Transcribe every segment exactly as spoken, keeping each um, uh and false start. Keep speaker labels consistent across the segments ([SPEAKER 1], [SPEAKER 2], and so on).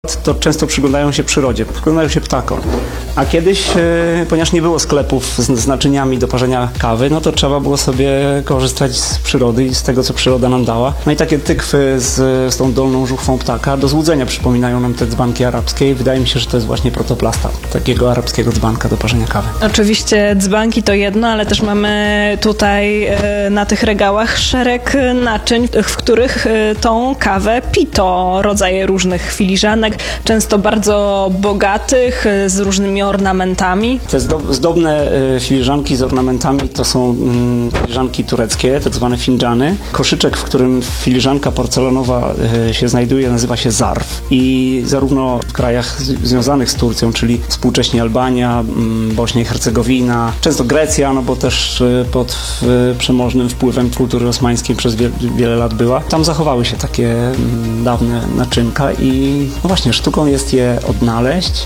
[SPEAKER 1] to często przyglądają się przyrodzie, przyglądają się ptakom. A kiedyś, e, ponieważ nie było sklepów z, z naczyniami do parzenia kawy, no to trzeba było sobie korzystać z przyrody i z tego, co przyroda nam dała. No i takie tykwy z, z tą dolną żuchwą ptaka do złudzenia przypominają nam te dzbanki arabskie i wydaje mi się, że to jest właśnie protoplasta takiego arabskiego dzbanka do parzenia kawy.
[SPEAKER 2] Oczywiście dzbanki to jedno, ale też mamy tutaj e, na tych regałach szereg naczyń, w których e, tą kawę pito, rodzaje różnych filiżanek, często bardzo bogatych, z różnymi ornamentami.
[SPEAKER 1] Te zdobne filiżanki z ornamentami to są filiżanki tureckie, tak zwane findżany. Koszyczek, w którym filiżanka porcelanowa się znajduje, nazywa się zarf. I zarówno w krajach związanych z Turcją, czyli współcześnie Albania, Bośnia i Hercegowina, często Grecja, no bo też pod przemożnym wpływem kultury osmańskiej przez wie, wiele lat była. Tam zachowały się takie dawne naczynka i no właśnie sztuką jest je odnaleźć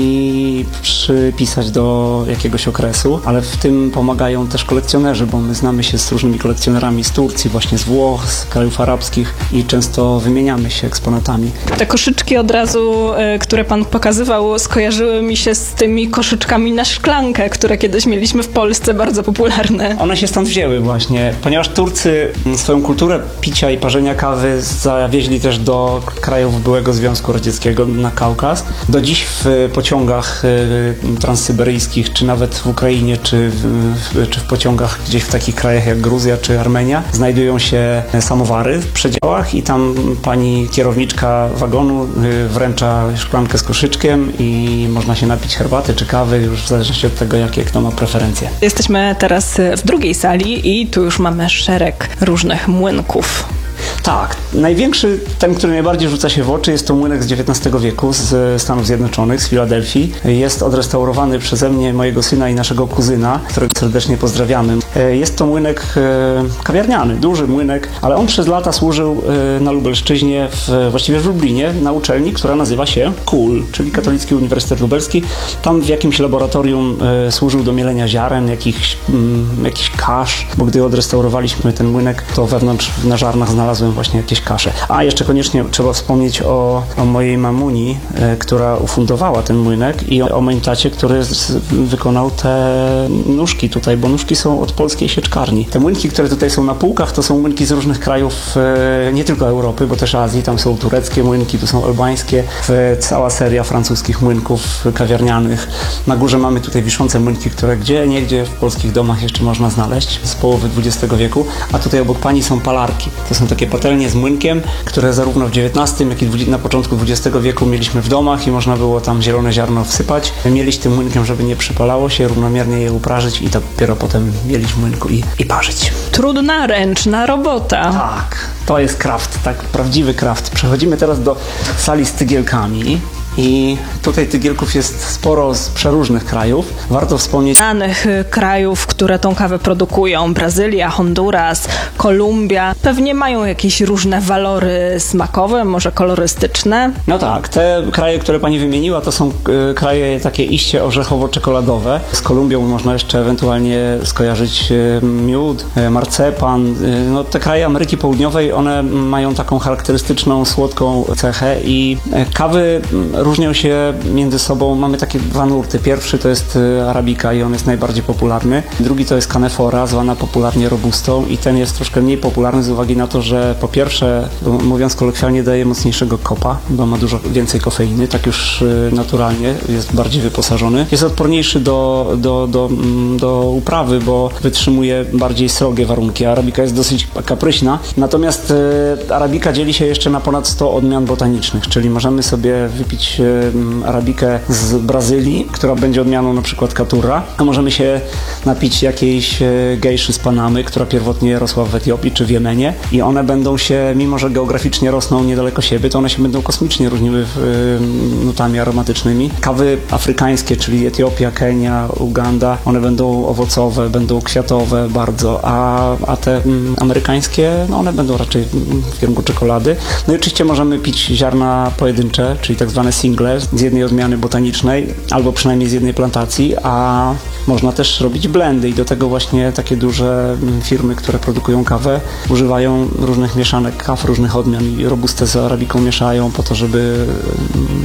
[SPEAKER 1] i przypisać do jakiegoś okresu, ale w tym pomagają też kolekcjonerzy, bo my znamy się z różnymi kolekcjonerami z Turcji, właśnie z Włoch, z krajów arabskich i często wymieniamy się eksponatami.
[SPEAKER 2] Te koszyczki od razu, które pan pokazywał, skojarzyły mi się z tymi koszyczkami na szklankę, które kiedyś mieliśmy w Polsce, bardzo popularne.
[SPEAKER 1] One się stąd wzięły właśnie, ponieważ Turcy swoją kulturę picia i parzenia kawy zawieźli też do krajów byłego Związku Radzieckiego, na Kaukaz. Do dziś w pociągach transsyberyjskich, czy nawet w Ukrainie, czy w, czy w pociągach gdzieś w takich krajach jak Gruzja, czy Armenia, znajdują się samowary w przedziałach i tam pani kierowniczka wagonu wręcza szklankę z koszyczkiem i można się napić herbaty czy kawy, już w zależności od tego, jakie kto ma preferencje.
[SPEAKER 2] Jesteśmy teraz w drugiej sali i tu już mamy szereg różnych młynków.
[SPEAKER 1] Tak, największy, ten, który najbardziej rzuca się w oczy, jest to młynek z dziewiętnastego wieku z Stanów Zjednoczonych, z Filadelfii. Jest odrestaurowany przeze mnie, mojego syna i naszego kuzyna, którego serdecznie pozdrawiamy. Jest to młynek kawiarniany, duży młynek, ale on przez lata służył na Lubelszczyźnie, w, właściwie w Lublinie, na uczelni, która nazywa się K U L, czyli Katolicki Uniwersytet Lubelski. Tam w jakimś laboratorium służył do mielenia ziaren, jakichś, jakichś kasz, bo gdy odrestaurowaliśmy ten młynek, to wewnątrz na żarnach znalazłem właśnie jakieś kasze. A jeszcze koniecznie trzeba wspomnieć o, o mojej mamuni, e, która ufundowała ten młynek i o, o moim tacie, który z, wykonał te nóżki tutaj, bo nóżki są od polskiej sieczkarni. Te młynki, które tutaj są na półkach, to są młynki z różnych krajów, e, nie tylko Europy, bo też Azji. Tam są tureckie młynki, tu są albańskie, e, cała seria francuskich młynków kawiarnianych. Na górze mamy tutaj wiszące młynki, które gdzie niegdzie w polskich domach jeszcze można znaleźć z połowy dwudziestego wieku, a tutaj obok pani są palarki. To są takie patelnie z młynkiem, które zarówno w dziewiętnastym, jak i na początku dwudziestego wieku mieliśmy w domach i można było tam zielone ziarno wsypać, mielić tym młynkiem, żeby nie przypalało się, równomiernie je uprażyć i dopiero potem mielić młynku i, i parzyć.
[SPEAKER 2] Trudna, ręczna robota.
[SPEAKER 1] Tak, to jest kraft, tak, prawdziwy kraft. Przechodzimy teraz do sali z tygielkami. I tutaj tygielków jest sporo z przeróżnych krajów. Warto wspomnieć
[SPEAKER 2] znanych krajów, które tą kawę produkują. Brazylia, Honduras, Kolumbia. Pewnie mają jakieś różne walory smakowe, może kolorystyczne.
[SPEAKER 1] No tak, te kraje, które pani wymieniła, to są y, kraje takie iście orzechowo-czekoladowe. Z Kolumbią można jeszcze ewentualnie skojarzyć y, miód, y, marcepan. Y, no, te kraje Ameryki Południowej, one mają taką charakterystyczną, słodką cechę i y, kawy y, różnią się między sobą. Mamy takie dwa nurty. Pierwszy to jest Arabika i on jest najbardziej popularny. Drugi to jest Canefora, zwana popularnie Robustą i ten jest troszkę mniej popularny z uwagi na to, że po pierwsze, mówiąc kolokwialnie, daje mocniejszego kopa, bo ma dużo więcej kofeiny, tak już naturalnie jest bardziej wyposażony. Jest odporniejszy do, do, do, do uprawy, bo wytrzymuje bardziej srogie warunki. Arabika jest dosyć kapryśna. Natomiast Arabika dzieli się jeszcze na ponad sto odmian botanicznych, czyli możemy sobie wypić arabikę z Brazylii, która będzie odmianą na przykład Caturra, a możemy się napić jakiejś gejszy z Panamy, która pierwotnie rosła w Etiopii czy w Jemenie i one będą się, mimo że geograficznie rosną niedaleko siebie, to one się będą kosmicznie różniły nutami aromatycznymi. Kawy afrykańskie, czyli Etiopia, Kenia, Uganda, one będą owocowe, będą kwiatowe bardzo, a, a te mm, amerykańskie, no one będą raczej w kierunku czekolady. No i oczywiście możemy pić ziarna pojedyncze, czyli tak zwane single z jednej odmiany botanicznej, albo przynajmniej z jednej plantacji, a można też robić blendy i do tego właśnie takie duże firmy, które produkują kawę, używają różnych mieszanek kaw, różnych odmian i robustę z arabiką mieszają po to, żeby